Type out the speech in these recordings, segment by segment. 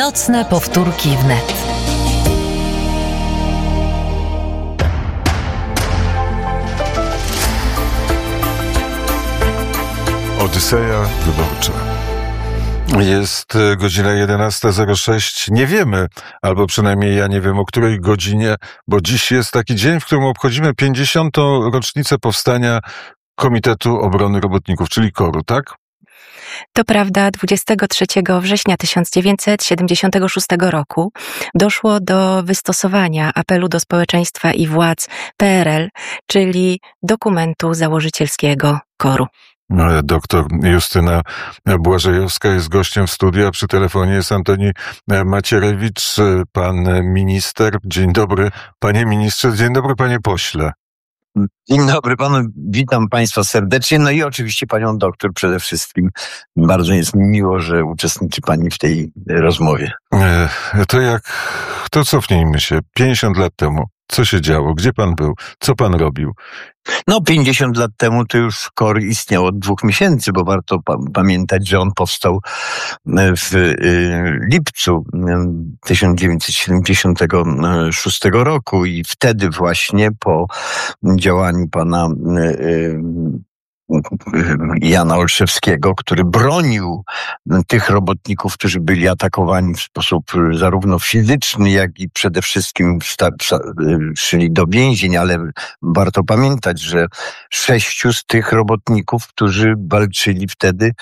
Nocne powtórki wnet. Odyseja wyborcza. Jest godzina 11:06. Nie wiemy, albo przynajmniej ja nie wiem, o której godzinie, bo dziś jest taki dzień, w którym obchodzimy 50. rocznicę powstania Komitetu Obrony Robotników, czyli KOR-u, tak? To prawda, 23 września 1976 roku doszło do wystosowania apelu do społeczeństwa i władz PRL, czyli dokumentu założycielskiego KOR-u. Doktor Justyna Błażejowska jest gościem w studiu, a przy telefonie jest Antoni Macierewicz, pan minister. Dzień dobry, panie ministrze, dzień dobry, panie pośle. Dzień dobry panu, witam państwa serdecznie, no i oczywiście panią doktor przede wszystkim. Bardzo jest mi miło, że uczestniczy pani w tej rozmowie. To cofnijmy się, 50 lat temu. Co się działo? Gdzie pan był? Co pan robił? 50 lat temu to już KOR istniał od 2 miesięcy, bo warto pamiętać, że on powstał w lipcu 1976 roku i wtedy właśnie po działaniu pana Jana Olszewskiego, który bronił tych robotników, którzy byli atakowani w sposób zarówno fizyczny, jak i przede wszystkim szli do więzień, ale warto pamiętać, że 6 z tych robotników, którzy walczyli wtedy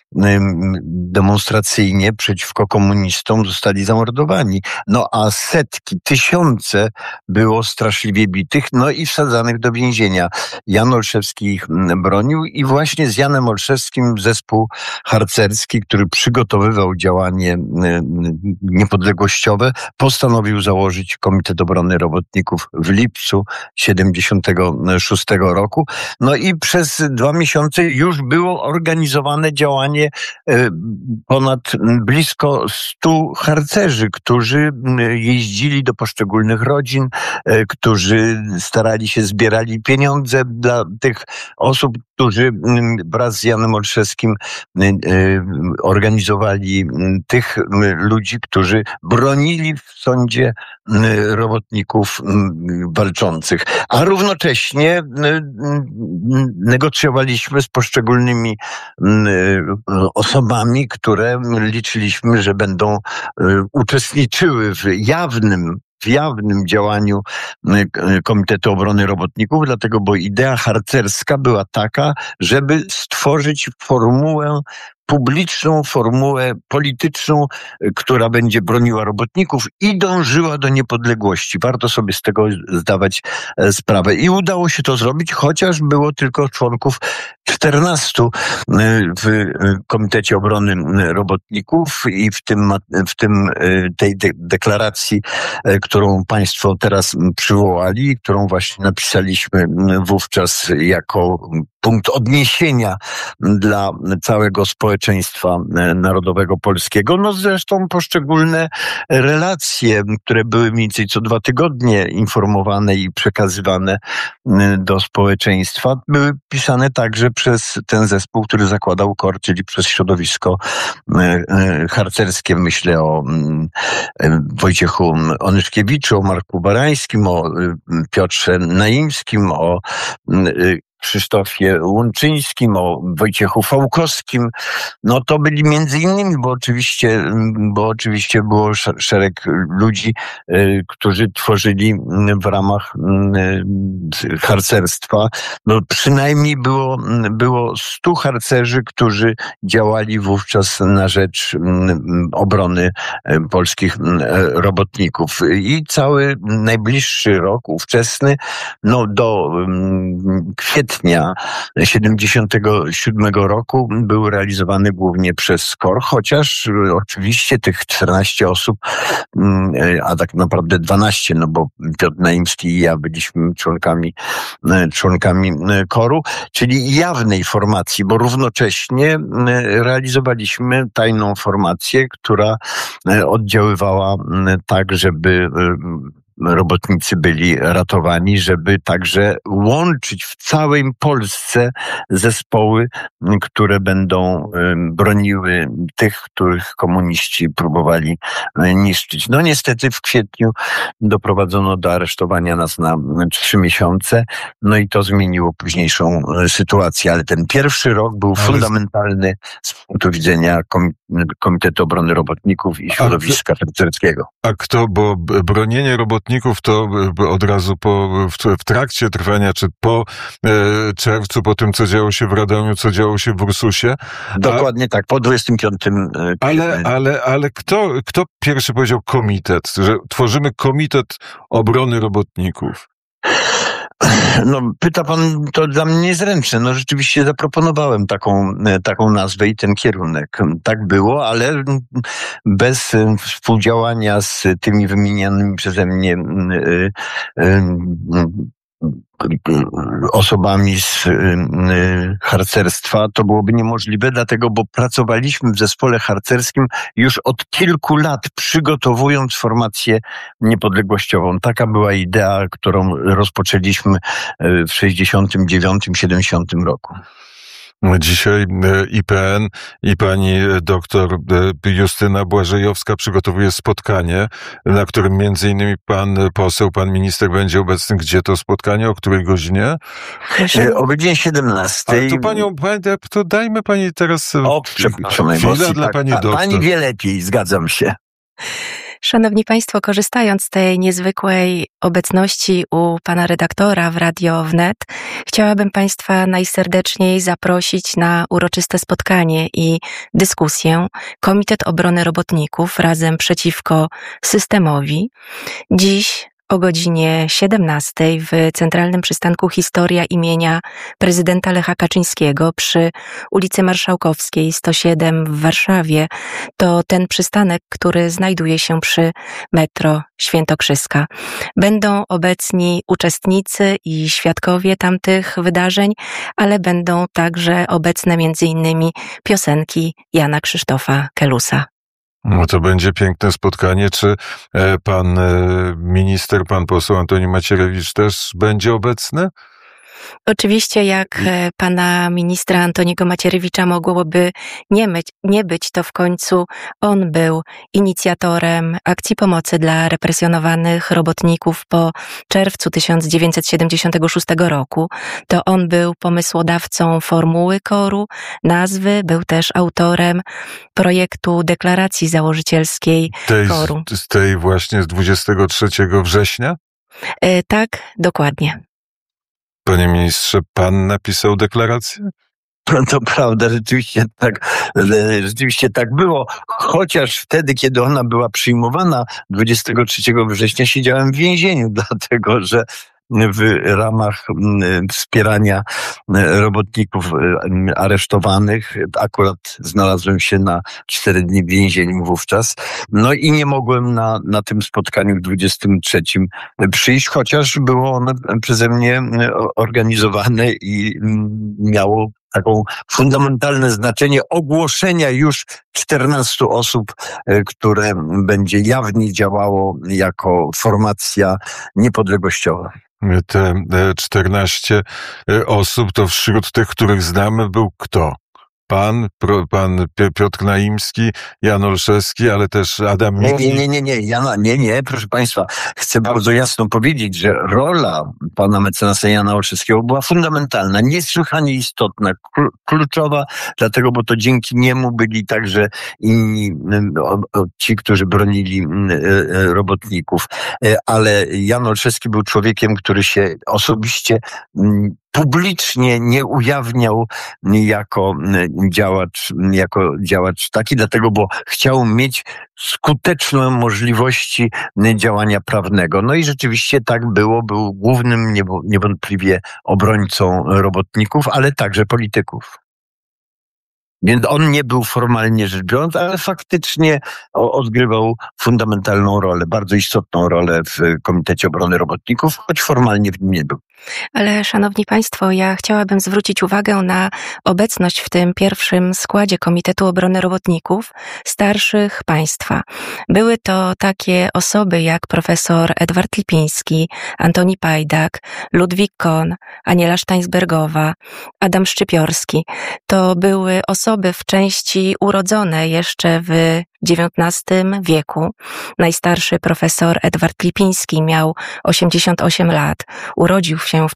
demonstracyjnie przeciwko komunistom, zostali zamordowani. A setki, tysiące było straszliwie bitych, i wsadzanych do więzienia. Jan Olszewski ich bronił i właśnie z Janem Olszewskim zespół harcerski, który przygotowywał działanie niepodległościowe, postanowił założyć Komitet Obrony Robotników w lipcu 76 roku. I przez 2 miesiące już było organizowane działanie ponad blisko 100 harcerzy, którzy jeździli do poszczególnych rodzin, którzy starali się, zbierali pieniądze dla tych osób, którzy wraz z Janem Olszewskim organizowali tych ludzi, którzy bronili w sądzie robotników walczących. A równocześnie negocjowaliśmy z poszczególnymi osobami, które liczyliśmy, że będą uczestniczyły w jawnym działaniu Komitetu Obrony Robotników, dlatego, bo idea harcerska była taka, żeby stworzyć publiczną formułę polityczną, która będzie broniła robotników i dążyła do niepodległości. Warto sobie z tego zdawać sprawę. I udało się to zrobić, chociaż było tylko członków 14 w Komitecie Obrony Robotników i tej deklaracji, którą państwo teraz przywołali, którą właśnie napisaliśmy wówczas jako punkt odniesienia dla całego społeczeństwa narodowego polskiego. Zresztą poszczególne relacje, które były mniej więcej co 2 tygodnie informowane i przekazywane do społeczeństwa, były pisane także przez ten zespół, który zakładał KOR, czyli przez środowisko harcerskie. Myślę o Wojciechu Onyszkiewiczu, o Marku Barańskim, o Piotrze Naimskim, o Krzysztofie Łączyńskim, o Wojciechu Fałkowskim. To byli między innymi, bo oczywiście było szereg ludzi, którzy tworzyli w ramach harcerstwa. Przynajmniej było 100 harcerzy, którzy działali wówczas na rzecz obrony polskich robotników. I cały najbliższy rok, ówczesny, do kwietnia 77 roku był realizowany głównie przez KOR, chociaż oczywiście tych 14 osób, a tak naprawdę 12, bo Piotr Naimski i ja byliśmy członkami KOR-u, czyli jawnej formacji, bo równocześnie realizowaliśmy tajną formację, która oddziaływała tak, żeby robotnicy byli ratowani, żeby także łączyć w całej Polsce zespoły, które będą broniły tych, których komuniści próbowali niszczyć. No niestety w kwietniu doprowadzono do aresztowania nas na 3 miesiące, no i to zmieniło późniejszą sytuację, ale ten pierwszy rok był fundamentalny z punktu widzenia Komitetu Obrony Robotników i Środowiska Harcerskiego. A kto, bo bronienie robotników to od razu w trakcie trwania, czy po czerwcu, po tym, co działo się w Radomiu, co działo się w Ursusie? Dokładnie tak, po 25. Ale kto pierwszy powiedział komitet, że tworzymy Komitet Obrony Robotników? No, pyta pan, to dla mnie niezręczne. No, rzeczywiście zaproponowałem taką nazwę i ten kierunek. Tak było, ale bez współdziałania z tymi wymienianymi przeze mnie osobami z harcerstwa to byłoby niemożliwe, dlatego, bo pracowaliśmy w zespole harcerskim już od kilku lat, przygotowując formację niepodległościową. Taka była idea, którą rozpoczęliśmy w 69-70 roku. Dzisiaj IPN i pani doktor Justyna Błażejowska przygotowuje spotkanie, na którym między innymi pan poseł, pan minister będzie obecny. Gdzie to spotkanie? O której godzinie? O godzinie 17. To dajmy pani teraz przepraszam, chwilę dla pani doktor. Pani wie lepiej, zgadzam się. Szanowni Państwo, korzystając z tej niezwykłej obecności u pana redaktora w Radio Wnet, chciałabym Państwa najserdeczniej zaprosić na uroczyste spotkanie i dyskusję Komitet Obrony Robotników razem przeciwko systemowi. Dziś o godzinie 17 w Centralnym Przystanku Historia imienia prezydenta Lecha Kaczyńskiego przy ulicy Marszałkowskiej 107 w Warszawie. To ten przystanek, który znajduje się przy metro Świętokrzyska. Będą obecni uczestnicy i świadkowie tamtych wydarzeń, ale będą także obecne m.in. piosenki Jana Krzysztofa Kelusa. No to będzie piękne spotkanie. Czy pan minister, pan poseł Antoni Macierewicz też będzie obecny? Oczywiście, jak pana ministra Antoniego Macierewicza mogłoby nie być, to w końcu on był inicjatorem akcji pomocy dla represjonowanych robotników po czerwcu 1976 roku. To on był pomysłodawcą formuły KOR-u, nazwy, był też autorem projektu deklaracji założycielskiej KOR-u. Z tej właśnie z 23 września? Tak, dokładnie. Panie ministrze, pan napisał deklarację? To prawda, rzeczywiście tak było. Chociaż wtedy, kiedy ona była przyjmowana 23 września, siedziałem w więzieniu, dlatego że w ramach wspierania robotników aresztowanych akurat znalazłem się na 4 dni w więzieniu wówczas. No i nie mogłem na tym spotkaniu w 23 przyjść, chociaż było ono przeze mnie organizowane i miało taką fundamentalne znaczenie ogłoszenia już 14 osób, które będzie jawnie działało jako formacja niepodległościowa. Te 14 osób, to wśród tych, których znamy, był kto? Pan Piotr Naimski, Jan Olszewski, ale też Adam Micki. Nie, proszę Państwa. Chcę bardzo jasno powiedzieć, że rola pana mecenasa Jana Olszewskiego była fundamentalna, niesłychanie istotna, kluczowa, dlatego, bo to dzięki niemu byli także inni ci, którzy bronili robotników. Ale Jan Olszewski był człowiekiem, który się publicznie nie ujawniał jako działacz taki, dlatego, bo chciał mieć skuteczne możliwości działania prawnego. No i rzeczywiście tak było, był głównym niewątpliwie obrońcą robotników, ale także polityków. Więc on nie był formalnie rzecz biorąc, ale faktycznie odgrywał fundamentalną rolę, bardzo istotną rolę w Komitecie Obrony Robotników, choć formalnie w nim nie był. Ale szanowni państwo, ja chciałabym zwrócić uwagę na obecność w tym pierwszym składzie Komitetu Obrony Robotników starszych państwa. Były to takie osoby jak profesor Edward Lipiński, Antoni Pajdak, Ludwik Cohn, Aniela Steinsbergowa, Adam Szczypiorski. To były osoby w części urodzone jeszcze w XIX wieku. Najstarszy profesor Edward Lipiński miał 88 lat. Urodził się w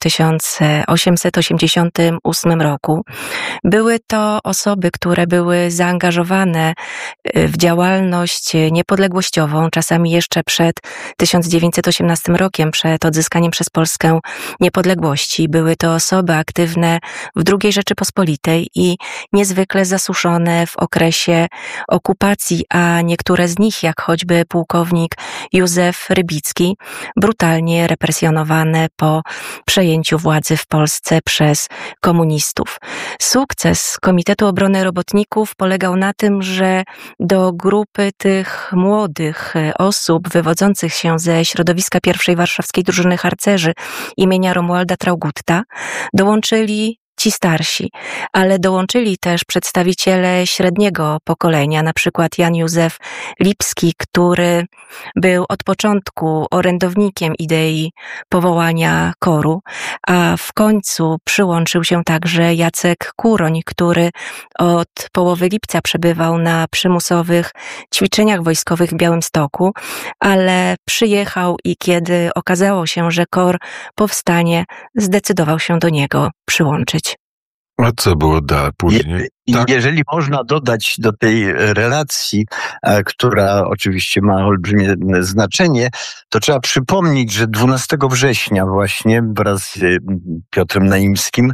1888 roku. Były to osoby, które były zaangażowane w działalność niepodległościową, czasami jeszcze przed 1918 rokiem, przed odzyskaniem przez Polskę niepodległości. Były to osoby aktywne w II Rzeczypospolitej i niezwykle zasuszone w okresie okupacji, a niektóre z nich, jak choćby pułkownik Józef Rybicki, brutalnie represjonowane po przejęciu władzy w Polsce przez komunistów. Sukces Komitetu Obrony Robotników polegał na tym, że do grupy tych młodych osób wywodzących się ze środowiska I Warszawskiej Drużyny Harcerzy imienia Romualda Traugutta dołączyli ci starsi, ale dołączyli też przedstawiciele średniego pokolenia, na przykład Jan Józef Lipski, który był od początku orędownikiem idei powołania KOR-u, a w końcu przyłączył się także Jacek Kuroń, który od połowy lipca przebywał na przymusowych ćwiczeniach wojskowych w Białymstoku, ale przyjechał i kiedy okazało się, że KOR powstanie, zdecydował się do niego przyłączyć. A co było później? Jeżeli można dodać do tej relacji, która oczywiście ma olbrzymie znaczenie, to trzeba przypomnieć, że 12 września właśnie wraz z Piotrem Naimskim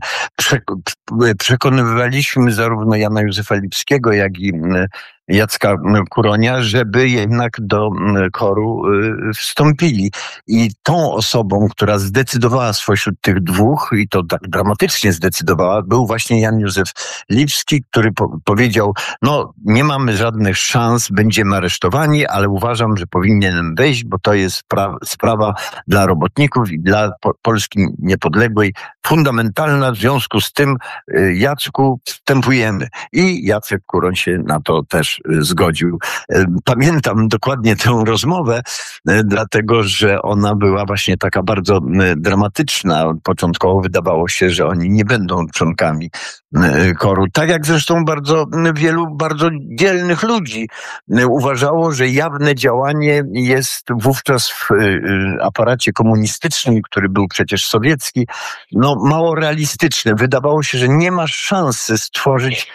przekonywaliśmy zarówno Jana Józefa Lipskiego, jak i Jacka Kuronia, żeby jednak do KOR-u wstąpili. I tą osobą, która zdecydowała spośród tych dwóch, i to tak dramatycznie zdecydowała, był właśnie Jan Józef Lipski, który powiedział, no nie mamy żadnych szans, będziemy aresztowani, ale uważam, że powinienem wejść, bo to jest sprawa dla robotników i dla Polski niepodległej fundamentalna. W związku z tym, Jacku, wstępujemy. I Jacek Kuroń się na to też zgodził. Pamiętam dokładnie tę rozmowę, dlatego że ona była właśnie taka bardzo dramatyczna. Początkowo wydawało się, że oni nie będą członkami KOR-u. Tak jak zresztą bardzo wielu bardzo dzielnych ludzi uważało, że jawne działanie jest wówczas w aparacie komunistycznym, który był przecież sowiecki, no mało realistyczne. Wydawało się, że nie ma szansy stworzyć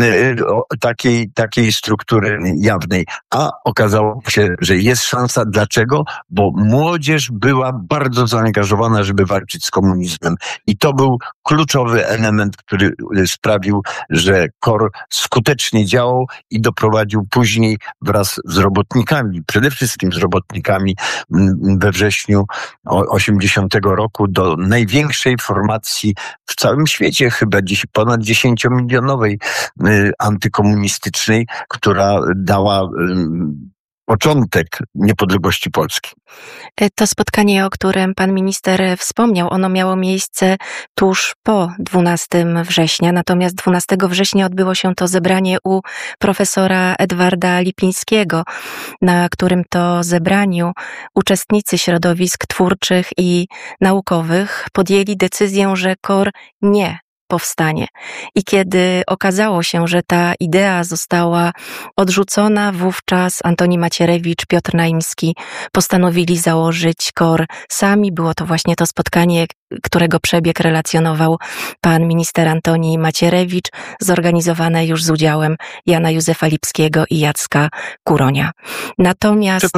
takiej struktury jawnej. A okazało się, że jest szansa. Dlaczego? Bo młodzież była bardzo zaangażowana, żeby walczyć z komunizmem. I to był kluczowy element, który sprawił, że KOR skutecznie działał i doprowadził później wraz z robotnikami, przede wszystkim z robotnikami we wrześniu 80 roku do największej formacji w całym świecie, chyba dziś ponad 10-milionowej antykomunistycznej, która dała początek niepodległości Polski. To spotkanie, o którym pan minister wspomniał, ono miało miejsce tuż po 12 września, natomiast 12 września odbyło się to zebranie u profesora Edwarda Lipińskiego, na którym to zebraniu uczestnicy środowisk twórczych i naukowych podjęli decyzję, że KOR nie powstanie. I kiedy okazało się, że ta idea została odrzucona, wówczas Antoni Macierewicz, Piotr Naimski postanowili założyć KOR sami. Było to właśnie to spotkanie, którego przebieg relacjonował pan minister Antoni Macierewicz, zorganizowane już z udziałem Jana Józefa Lipskiego i Jacka Kuronia. Natomiast... Przepraszam.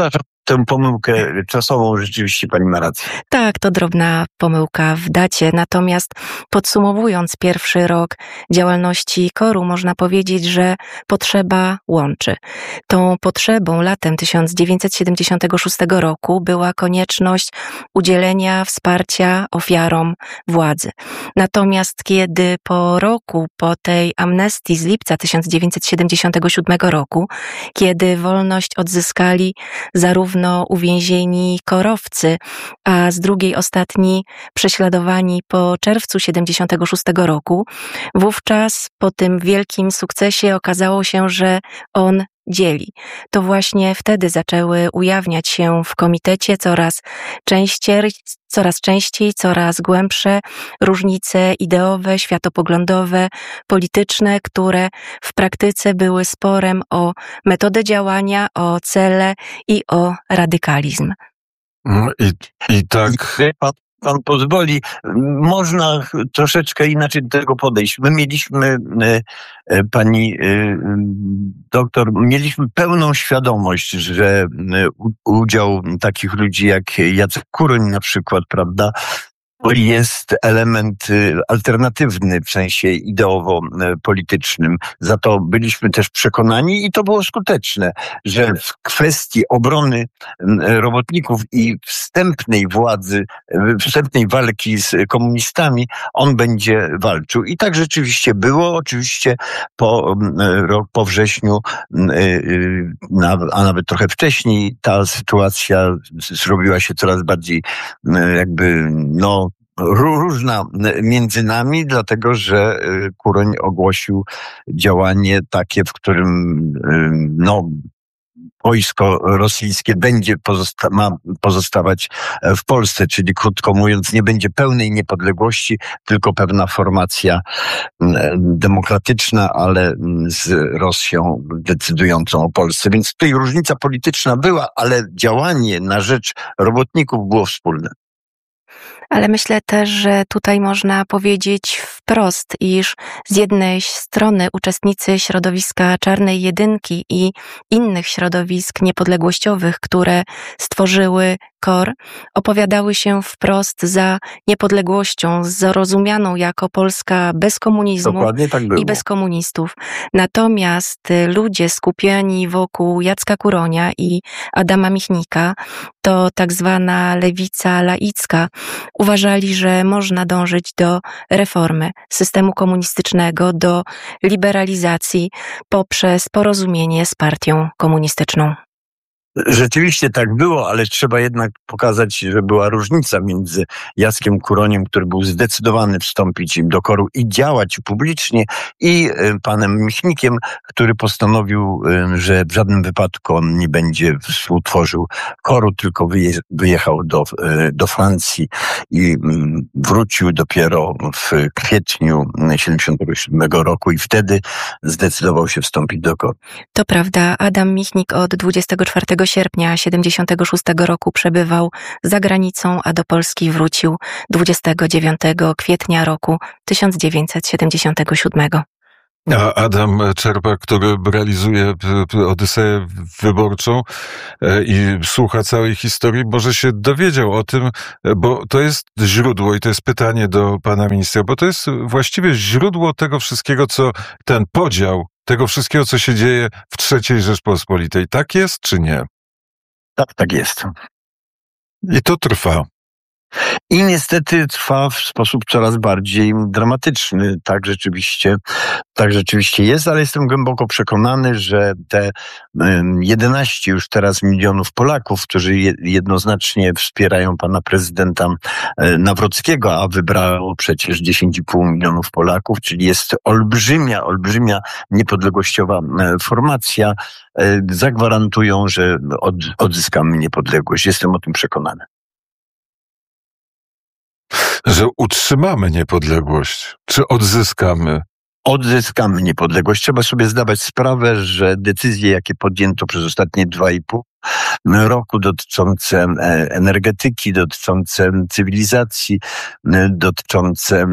tę pomyłkę czasową rzeczywiście pani ma rację. Tak, to drobna pomyłka w dacie. Natomiast podsumowując pierwszy rok działalności KOR-u, można powiedzieć, że potrzeba łączy. Tą potrzebą latem 1976 roku była konieczność udzielenia wsparcia ofiarom władzy. Natomiast kiedy po roku, po tej amnestii z lipca 1977 roku, kiedy wolność odzyskali zarówno uwięzieni korowcy, a z drugiej ostatni prześladowani po czerwcu 76 roku, wówczas po tym wielkim sukcesie okazało się, że on dzieli. To właśnie wtedy zaczęły ujawniać się w komitecie coraz częściej, coraz głębsze różnice ideowe, światopoglądowe, polityczne, które w praktyce były sporem o metodę działania, o cele i o radykalizm. I tak. Pan pozwoli, można troszeczkę inaczej do tego podejść. My mieliśmy, pani doktor, mieliśmy pełną świadomość, że udział takich ludzi jak Jacek Kuroń na przykład, prawda, jest element alternatywny w sensie ideowo-politycznym. Za to byliśmy też przekonani i to było skuteczne, że w kwestii obrony robotników i wstępnej władzy, wstępnej walki z komunistami, on będzie walczył. I tak rzeczywiście było. Oczywiście po wrześniu, a nawet trochę wcześniej, ta sytuacja zrobiła się coraz bardziej różna między nami, dlatego że Kuroń ogłosił działanie takie, w którym wojsko rosyjskie ma pozostawać w Polsce, czyli krótko mówiąc, nie będzie pełnej niepodległości, tylko pewna formacja demokratyczna, ale z Rosją decydującą o Polsce. Więc tutaj różnica polityczna była, ale działanie na rzecz robotników było wspólne. Ale myślę też, że tutaj można powiedzieć wprost, iż z jednej strony uczestnicy środowiska Czarnej Jedynki i innych środowisk niepodległościowych, które stworzyły KOR, opowiadały się wprost za niepodległością zrozumianą jako Polska bez komunizmu. Dokładnie tak było. I bez komunistów. Natomiast ludzie skupieni wokół Jacka Kuronia i Adama Michnika, to tak zwana lewica laicka, uważali, że można dążyć do reformy systemu komunistycznego, do liberalizacji poprzez porozumienie z partią komunistyczną. Rzeczywiście tak było, ale trzeba jednak pokazać, że była różnica między Jackiem Kuroniem, który był zdecydowany wstąpić im do KOR-u i działać publicznie, i panem Michnikiem, który postanowił, że w żadnym wypadku on nie będzie współtworzył KOR-u, tylko wyjechał do Francji i wrócił dopiero w kwietniu 1977 roku i wtedy zdecydował się wstąpić do KOR-u. To prawda, Adam Michnik od 24 sierpnia 1976 roku przebywał za granicą, a do Polski wrócił 29 kwietnia roku 1977. A Adam Czerpak, który realizuje Odyseję Wyborczą i słucha całej historii, może się dowiedział o tym, bo to jest źródło i to jest pytanie do pana ministra, bo to jest właściwie źródło tego wszystkiego, co ten podział, tego wszystkiego, co się dzieje w III Rzeczpospolitej. Tak jest, czy nie? Tak jest. I to trwa. I niestety trwa w sposób coraz bardziej dramatyczny. Tak rzeczywiście jest, ale jestem głęboko przekonany, że te 11 już teraz milionów Polaków, którzy jednoznacznie wspierają pana prezydenta Nawrockiego, a wybrało przecież 10,5 milionów Polaków, czyli jest olbrzymia niepodległościowa formacja, zagwarantują, że odzyskamy niepodległość. Jestem o tym przekonany. Że utrzymamy niepodległość, czy odzyskamy? Odzyskamy niepodległość. Trzeba sobie zdawać sprawę, że decyzje, jakie podjęto przez ostatnie 2,5 roku dotyczące energetyki, dotyczące cywilizacji, dotyczące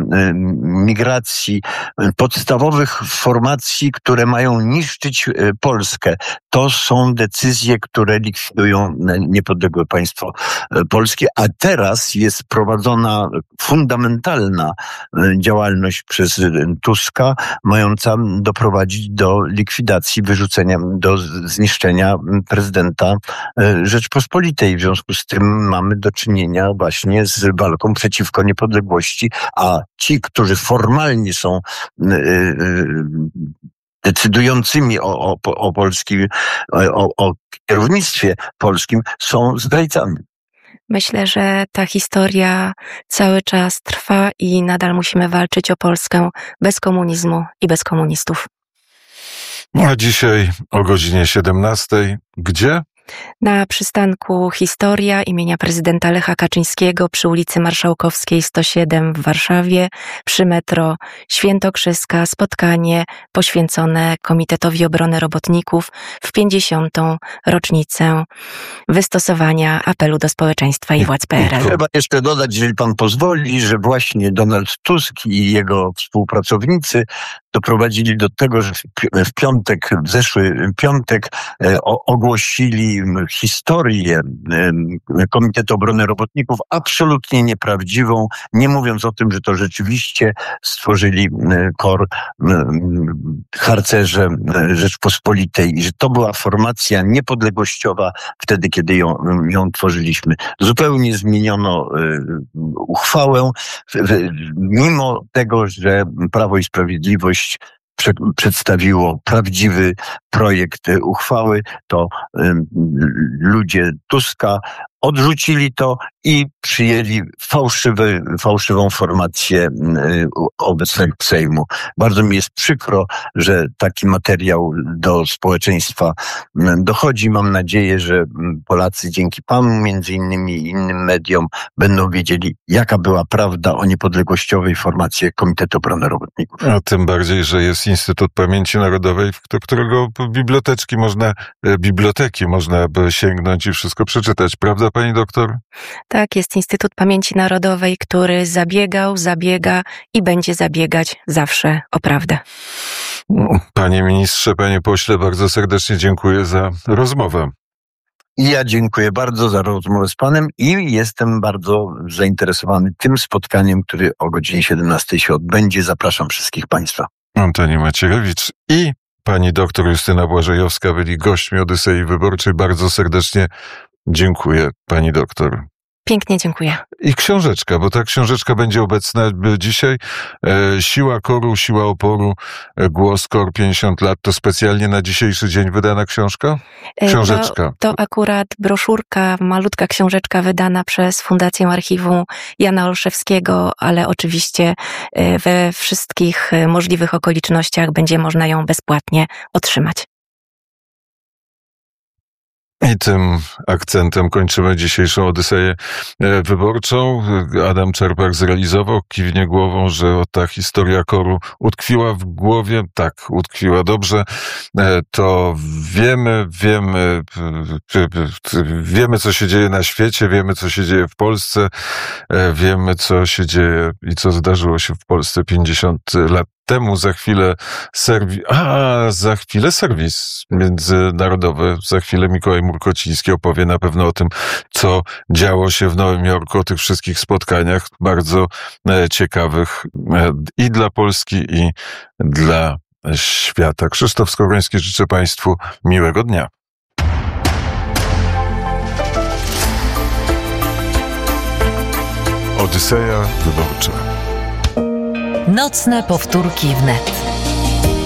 migracji, podstawowych formacji, które mają niszczyć Polskę. to są decyzje, które likwidują niepodległe państwo polskie, a teraz jest prowadzona fundamentalna działalność przez Tuska, mająca doprowadzić do likwidacji, wyrzucenia, do zniszczenia prezydenta Rzeczpospolitej. W związku z tym mamy do czynienia właśnie z walką przeciwko niepodległości, a ci, którzy formalnie są decydującymi o polskim, o kierownictwie polskim, są zdrajcami. Myślę, że ta historia cały czas trwa i nadal musimy walczyć o Polskę bez komunizmu i bez komunistów. A dzisiaj o godzinie 17. Gdzie? Na przystanku Historia imienia prezydenta Lecha Kaczyńskiego przy ulicy Marszałkowskiej 107 w Warszawie, przy metro Świętokrzyska, spotkanie poświęcone Komitetowi Obrony Robotników w 50. rocznicę wystosowania apelu do społeczeństwa i władz PRL. Trzeba jeszcze dodać, jeżeli pan pozwoli, że właśnie Donald Tusk i jego współpracownicy doprowadzili do tego, że w zeszły piątek ogłosili historię Komitetu Obrony Robotników absolutnie nieprawdziwą, nie mówiąc o tym, że to rzeczywiście stworzyli KOR harcerze Rzeczpospolitej i że to była formacja niepodległościowa wtedy, kiedy ją tworzyliśmy. Zupełnie zmieniono uchwałę, mimo tego, że Prawo i Sprawiedliwość przedstawiło prawdziwy projekt uchwały, to ludzie Tuska odrzucili to i przyjęli fałszywą formację obecnego Sejmu. Bardzo mi jest przykro, że taki materiał do społeczeństwa dochodzi. Mam nadzieję, że Polacy dzięki panu, między innymi i innym mediom, będą wiedzieli, jaka była prawda o niepodległościowej formacji Komitetu Obrony Robotników. A tym bardziej, że jest Instytut Pamięci Narodowej, do którego biblioteki można by sięgnąć i wszystko przeczytać. Prawda, pani doktor? Tak, jest Instytut Pamięci Narodowej, który zabiega i będzie zabiegać zawsze o prawdę. Panie ministrze, panie pośle, bardzo serdecznie dziękuję za rozmowę. I ja dziękuję bardzo za rozmowę z panem i jestem bardzo zainteresowany tym spotkaniem, które o godzinie 17 się odbędzie. Zapraszam wszystkich państwa. Antoni Macierewicz i pani doktor Justyna Błażejowska byli gośćmi Odysei Wyborczej. Bardzo serdecznie dziękuję, pani doktor. Pięknie dziękuję. I książeczka, bo ta książeczka będzie obecna dzisiaj. Siła KOR-u, siła oporu, głos KOR 50 lat. To specjalnie na dzisiejszy dzień wydana książka? Książeczka. To akurat broszurka, malutka książeczka wydana przez Fundację Archiwum Jana Olszewskiego, ale oczywiście we wszystkich możliwych okolicznościach będzie można ją bezpłatnie otrzymać. I tym akcentem kończymy dzisiejszą Odyseję Wyborczą. Adam Czerpak zrealizował, kiwnie głową, że ta historia KOR-u utkwiła w głowie. Tak, utkwiła dobrze. To wiemy, co się dzieje na świecie, wiemy, co się dzieje w Polsce, wiemy, co się dzieje i co zdarzyło się w Polsce 50 lat temu. Za chwilę serwis międzynarodowy. Za chwilę Mikołaj Murkociński opowie na pewno o tym, co działo się w Nowym Jorku, o tych wszystkich spotkaniach bardzo ciekawych i dla Polski, i dla świata. Krzysztof Skowroński, życzę państwu miłego dnia. Odyseja Wyborcza. Nocne powtórki wnet.